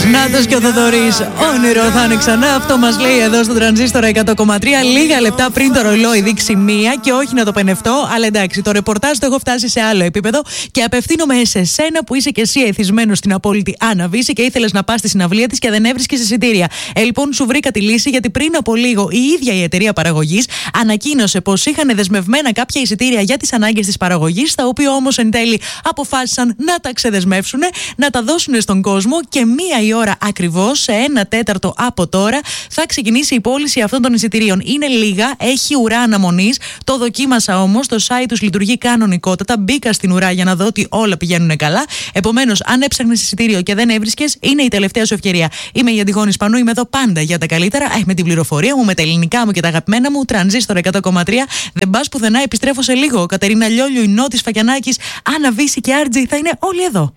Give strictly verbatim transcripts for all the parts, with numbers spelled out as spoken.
Νάτος και ο Θοδωρής. Όνειρο θα είναι ξανά. Αυτό μας λέει εδώ στο Τρανζίστορα εκατό κόμμα τρία. Λίγα λεπτά πριν το ρολόι δείξει μία. Και όχι να το πενευτώ, αλλά εντάξει, το ρεπορτάζ το έχω φτάσει σε άλλο επίπεδο. Και απευθύνομαι σε σένα που είσαι και εσύ εθισμένος στην απόλυτη άναβηση και ήθελες να πας στη συναυλία της και δεν έβρισκες εισιτήρια. Ε, λοιπόν, σου βρήκα τη λύση, γιατί πριν από λίγο η ίδια η εταιρεία παραγωγής ανακοίνωσε πως είχαν δεσμευμένα κάποια εισιτήρια για τις ανάγκες της παραγωγής, τα οποία όμως εν τέλει αποφάσισαν να τα ξεδεσμεύσουν, να τα δώσουν στον κόσμο και μία η ώρα ακριβώς, σε ένα τέταρτο από τώρα, θα ξεκινήσει η πώληση αυτών των εισιτηρίων. Είναι λίγα, έχει ουρά αναμονής. Το δοκίμασα όμως, το site τους λειτουργεί κανονικότατα. Μπήκα στην ουρά για να δω ότι όλα πηγαίνουν καλά. Επομένως, αν έψαχνες εισιτήριο και δεν έβρισκες, είναι η τελευταία σου ευκαιρία. Είμαι η Αντιγόνη Σπανού, είμαι εδώ πάντα για τα καλύτερα. Ε, με την πληροφορία μου, με τα ελληνικά μου και τα αγαπημένα μου. Τρανζίστορα εκατό κόμμα τρία. Δεν πας πουθενά, επιστρέφω σε λίγο. Κατερίνα Λιόλιου, η Νότης Φακιανάκης, Άννα Βύση και Άρτζη θα είναι όλοι εδώ.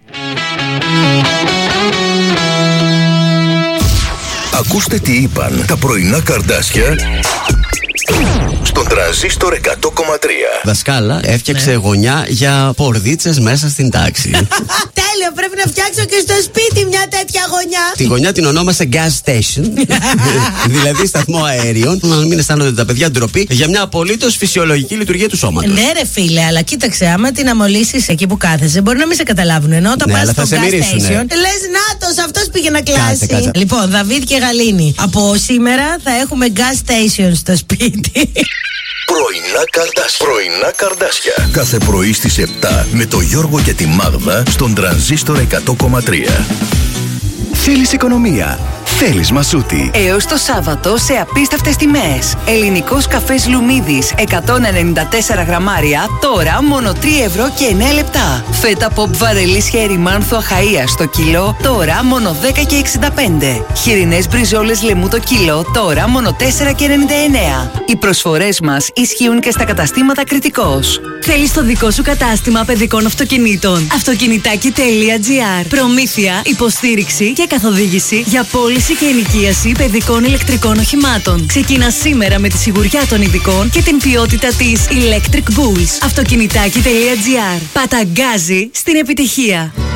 Ακούστε τι είπαν τα πρωινά καρδάσια στον Τρανζίστορ εκατό κόμμα τρία. Δασκάλα έφτιαξε ναι. γωνιά για πορδίτσες μέσα στην τάξη. Τέλειο, πρέπει να φτιάξω και στο σπίτι μια τέτοια γωνιά. Τη γωνιά την ονόμασε gas station, δηλαδή σταθμό αέριων, να μην αισθάνονται τα παιδιά ντροπή για μια απολύτως φυσιολογική λειτουργία του σώματος. Ναι, ρε φίλε, αλλά κοίταξε, άμα την αμολύσεις εκεί που κάθεσαι, μπορεί να μην σε καταλάβουν. Ενώ όταν ναι, πας στο gas μυρίσουνε. station, λες νάτος, αυτός πήγε να κλάσει. Κάτσε, κάτσε. Λοιπόν, Δαβίδ και Γαλήνη, από σήμερα θα έχουμε gas station στο σπίτι. Πρωινά καρδάσια. Πρωινά καρδάσια. Κάθε πρωί στις επτά με το Γιώργο και τη Μάγδα στον Τρανζίστορ εκατό κόμμα τρία. Θέλεις οικονομία? Θέλεις Μασούτη? Έως το Σάββατο σε απίστευτες τιμές. Ελληνικός καφές Λουμίδης εκατόν ενενήντα τέσσερα γραμμάρια, τώρα μόνο τρία ευρώ και εννέα λεπτά. Φέτα ποπ βαρελής χέρι μάνθο Αχαΐας στο κιλό, τώρα μόνο δέκα και εξήντα πέντε. Χοιρινές μπριζόλες λεμού το κιλό, τώρα μόνο τέσσερα και ενενήντα εννέα. Οι προσφορές μας ισχύουν και στα καταστήματα Κρητικός. Θέλεις το δικό σου κατάστημα παιδικών αυτοκινήτων? Αυτοκινητάκι τελεία τζι άρ. Προμήθεια, υποστήριξη και καθοδήγηση για πώληση και ενοικίαση παιδικών ηλεκτρικών οχημάτων. Ξεκινά σήμερα με τη σιγουριά των ειδικών και την ποιότητα της Electric Bulls. Αυτοκινητάκι τελεία τζι άρ. Παταγκάζει στην επιτυχία.